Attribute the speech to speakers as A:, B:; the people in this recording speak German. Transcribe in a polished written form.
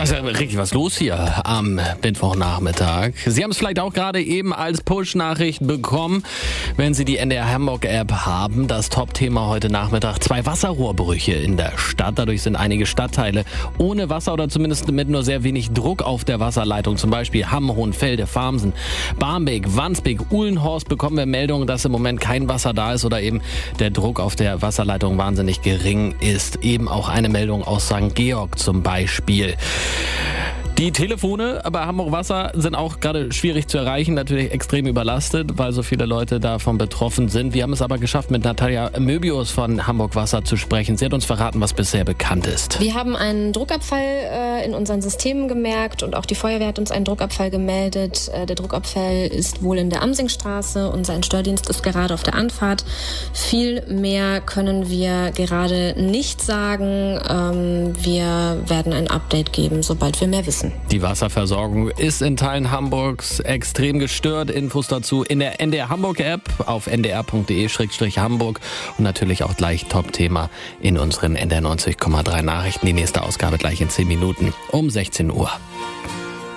A: Da ist ja richtig was los hier am Mittwochnachmittag. Sie haben es vielleicht auch gerade eben als Push-Nachricht bekommen, wenn Sie die NDR Hamburg-App haben. Das Top-Thema heute Nachmittag: 2 Wasserrohrbrüche in der Stadt. Dadurch sind einige Stadtteile ohne Wasser oder zumindest mit nur sehr wenig Druck auf der Wasserleitung. Zum Beispiel Hamm, Hohenfelde, Farmsen, Barmbek, Wandsbek, Uhlenhorst bekommen wir Meldungen, dass im Moment kein Wasser da ist oder eben der Druck auf der Wasserleitung wahnsinnig gering ist. Eben auch eine Meldung aus St. Georg zum Beispiel. Die Telefone bei Hamburg Wasser sind auch gerade schwierig zu erreichen, natürlich extrem überlastet, weil so viele Leute davon betroffen sind. Wir haben es aber geschafft, mit Natalia Möbius von Hamburg Wasser zu sprechen. Sie hat uns verraten, was bisher bekannt ist.
B: Wir haben einen Druckabfall in unseren Systemen gemerkt und auch die Feuerwehr hat uns einen Druckabfall gemeldet. Der Druckabfall ist wohl in der Amsingstraße. Unser Steuerdienst ist gerade auf der Anfahrt. Viel mehr können wir gerade nicht sagen. Wir werden ein Update geben, sobald wir mehr wissen.
A: Die Wasserversorgung ist in Teilen Hamburgs extrem gestört. Infos dazu in der NDR Hamburg-App auf ndr.de/hamburg und natürlich auch gleich Top-Thema in unseren NDR 90,3 Nachrichten. Die nächste Ausgabe gleich in 10 Minuten um 16 Uhr.